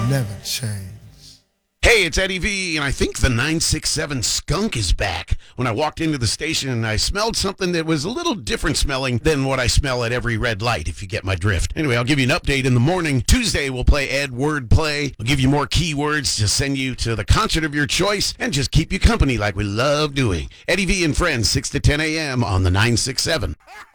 never change. Hey, it's Eddie V, and I think the 967 skunk is back. When I walked into the station, I smelled something that was a little different smelling than what I smell at every red light, if you get my drift. Anyway, I'll give you an update in the morning. Tuesday, we'll play Ed Word Play. I'll give you more keywords to send you to the concert of your choice and just keep you company like we love doing. Eddie V and Friends, 6 to 10 a.m. on the 967.